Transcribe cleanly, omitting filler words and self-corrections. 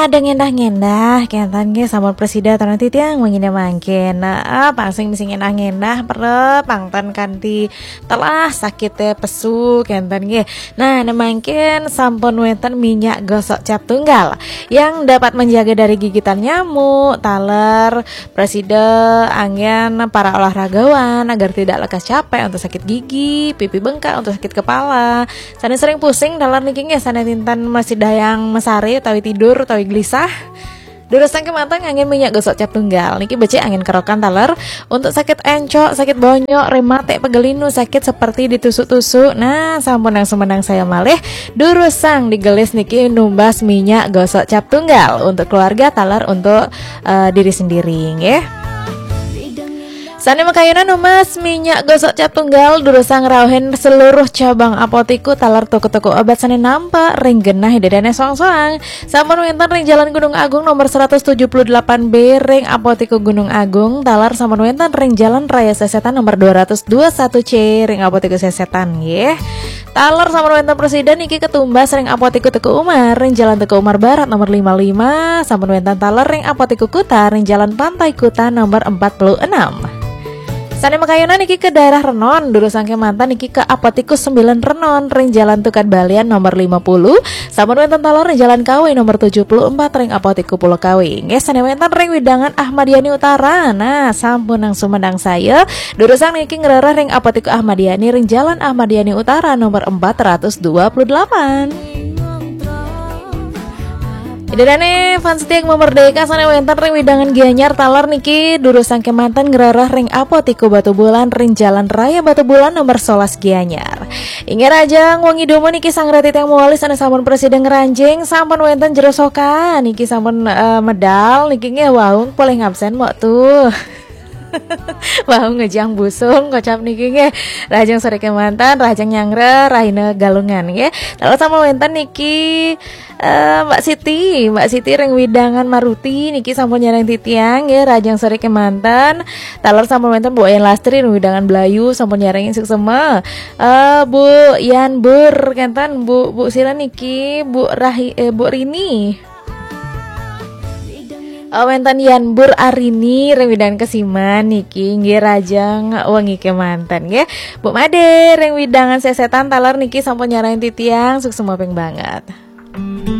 Ada ngendah-ngendah kentan ge sampun presida tanah titiang mangina mangken. Nah, pangsing misi ngendah-ngendah perep pangtan kanti telah sakit teh pesu kentan ge. Nah, mangken sampun wenten minyak gosok cap tunggal yang dapat menjaga dari gigitan nyamuk, taler, presida angin para olahragawan agar tidak lekas capek untuk sakit gigi, pipi bengkak untuk sakit kepala. Sana sering pusing taler niki ge sana tintan masih dayang mesari tawi tidur tawi gelisah. Durusan kematang angin minyak gosok cap tunggal niki becek angin kerokan taler untuk sakit encok, sakit bonyok, rematik, pegelinu, sakit seperti ditusuk-tusuk. Nah, sampun yang semenang saya malih durusang digelis niki numbas minyak gosok cap tunggal untuk keluarga taler untuk diri sendiri nggih. Sane makayana numas minyak gosok cap tunggal durusang rauhen seluruh cabang apotiku talar toko-toko obat sane nampak ring genah dedene soang-soang. Sampun wenten ring Jalan Gunung Agung nomor 178B ring apotiku Gunung Agung talar sampun wenten ring Jalan Raya Sesetan nomor 221C ring apotiku Sesetan nggih. Talar sampun wenten presiden niki ketumbas ring apotiku Teku Umar ring Jalan Teku Umar Barat nomor 55 sampun wenten talar ring apotiku Kuta ring Jalan Pantai Kuta nomor 46. Sane makayana niki ke daerah Renon durusan kemantan niki ke Apotikus 9 Renon ring Jalan Tukat Balian nomor 50 sampun wenten talor ring Jalan Kawi nomor 74 ring Apotiku Pulau Kawi nggih. Sane wenten ring Widangan Ahmadiani Utara. Nah, sampun nang sumedang saya durusan niki ngerereh ring Apotiku Ahmadiani ring Jalan Ahmadiani Utara nomor 428. Idane fans tiang memerdeka sana wenten ring Widangan Gianyar talar niki durusan kemantan ngerarah ring Apotiku Batu Bulan ring Jalan Raya Batu Bulan nomor 11 Gianyar. Inge rajang wangi domo niki sang rati tiang mualis ana sampun presiden ngeranjing sampun wenten jerosokan niki sampun medal niki nge waung boleh ngabsen mo tuh. Wah ngejang busung kocap niki nge rajang sore kemantan rajang nyangre rahina galungan nge. Lalu sama wenten niki Mbak Siti ring Widangan Maruti niki sampun nyareng titiang nge rajang sore kemantan talar sampun wenten Bu Ayan Lastri ring Widangan Belayu sampun nyareng isuk sema. Bu Yan Bur kentan Bu Sila niki Bu Rini wenten Yan Bur Arini ring Widangan Kesiman niki nggih rajang wengi kemantan nggih. Bu Made ring Widangan Sesetan talar niki sampun nyarain titiang sukses mopeng banget.